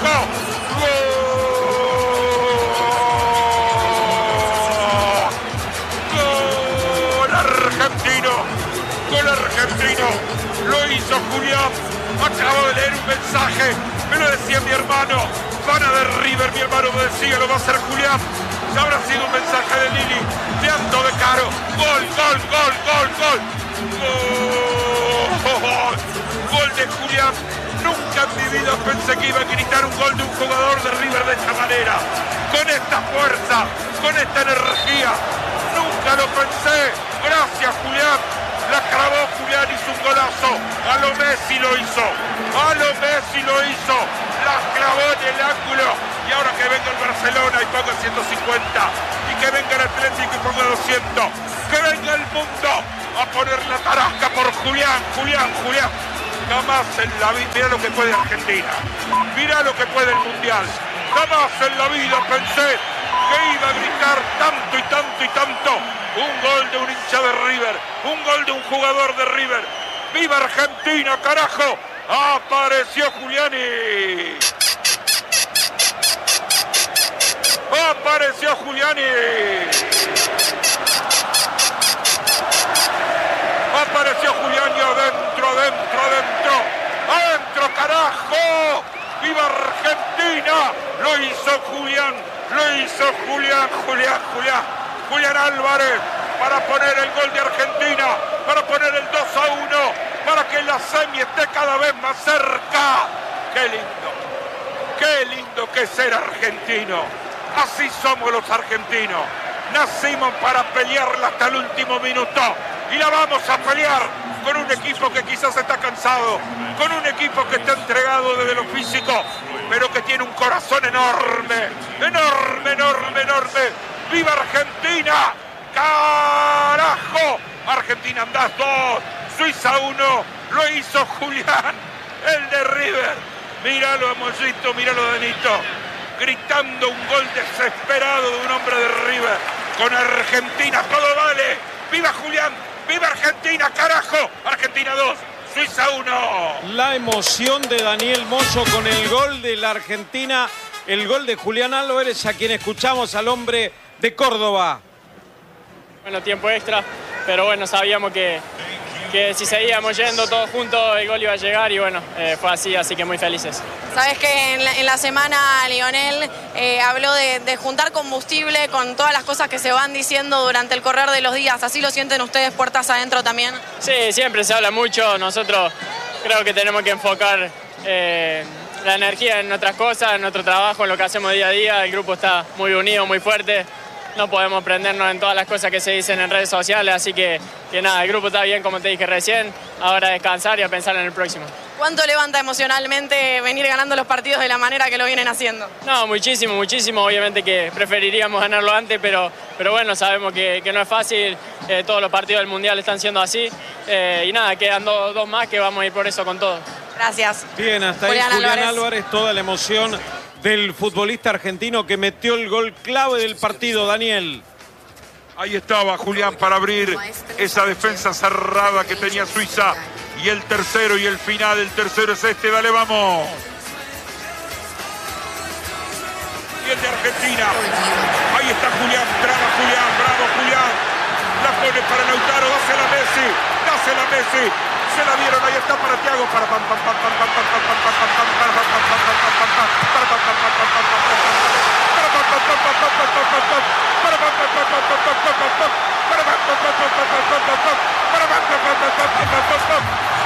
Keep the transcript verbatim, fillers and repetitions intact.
Carajo. ¡Gol! ¡Gol argentino! ¡Gol argentino! Lo hizo Julián. Acabo de leer un mensaje. Me lo decía mi hermano. Pana de River, mi hermano me decía, lo va a hacer Julián. Ya habrá sido un mensaje de Lili. Te ando de caro. Gol, gol, gol, gol, gol. Gol. Gol de Julián. Nunca en mi vida pensé que iba a gritar un gol de un jugador de River de esta manera. Con esta fuerza, con esta energía. Nunca lo pensé. Gracias, Julián. La clavó Julián, hizo un golazo. A lo Messi lo hizo. A lo Messi lo hizo. La clavó en el ángulo. Y ahora que venga el Barcelona y ponga ciento cincuenta. Y que venga el Atlético y ponga doscientos. Que venga el mundo a poner la tarasca por Julián, Julián, Julián. Jamás en la vida, mira lo que puede Argentina. Mira lo que puede el Mundial. Jamás en la vida pensé que iba a gritar tanto y tanto y tanto. Un gol de un hincha de River. Un gol de un jugador de River. ¡Viva Argentina, carajo! ¡Apareció Giuliani! ¡Apareció Giuliani! ¡Apareció Giuliani adentro, adentro, adentro! ¡Adentro, carajo! ¡Viva Argentina! Lo hizo Julián, lo hizo Julián, Julián, Julián. Julián Álvarez para poner el gol de Argentina, para poner el dos a uno, para que la semi esté cada vez más cerca. ¡Qué lindo! ¡Qué lindo que es ser argentino! Así somos los argentinos. Nacimos para pelearla hasta el último minuto y la vamos a pelear con un equipo que quizás está cansado, con un equipo que está entregado desde lo físico, pero que tiene un corazón enorme, enorme, enorme, enorme. ¡Viva Argentina! ¡Carajo! Argentina andás dos, Suiza uno, lo hizo Julián, el de River. Míralo a Mollito, míralo a Danito, gritando un gol desesperado de un hombre de River. Con Argentina todo vale. ¡Viva Julián! ¡Viva Argentina, carajo! Argentina dos, Suiza uno. La emoción de Daniel Mozo con el gol de la Argentina, el gol de Julián Álvarez, a quien escuchamos, al hombre de Córdoba. Bueno, tiempo extra, pero bueno, sabíamos que, que si seguíamos yendo todos juntos el gol iba a llegar y bueno, eh, fue así, así que muy felices. Sabes que en la, en la semana Lionel eh, habló de, de juntar combustible con todas las cosas que se van diciendo durante el correr de los días. ¿Así lo sienten ustedes puertas adentro también? Sí, siempre se habla mucho. Nosotros creo que tenemos que enfocar eh, la energía en otras cosas, en nuestro trabajo, en lo que hacemos día a día. El grupo está muy unido, muy fuerte. No podemos prendernos en todas las cosas que se dicen en redes sociales, así que, que nada, el grupo está bien, como te dije recién. Ahora a descansar y a pensar en el próximo. ¿Cuánto levanta emocionalmente venir ganando los partidos de la manera que lo vienen haciendo? No, muchísimo, muchísimo. Obviamente que preferiríamos ganarlo antes, pero, pero bueno, sabemos que, que no es fácil. Eh, todos los partidos del Mundial están siendo así. Eh, y nada, quedan dos, dos más que vamos a ir por eso con todo. Gracias. Bien, hasta ahí Julián Julián Álvarez. Álvarez, toda la emoción del futbolista argentino que metió el gol clave del partido, Daniel. Ahí estaba Julián para abrir esa defensa cerrada que tenía Suiza. Y el tercero y el final, el tercero es este, dale, vamos. Y el de Argentina. Ahí está Julián, bravo Julián, bravo Julián. La pone para Lautaro, dásela a Messi, dásela a Messi. Se la vieron, ahí está para Thiago, para pam pam pam pam pam pam pam pam pam pam pam pam pam pam pam pam pam.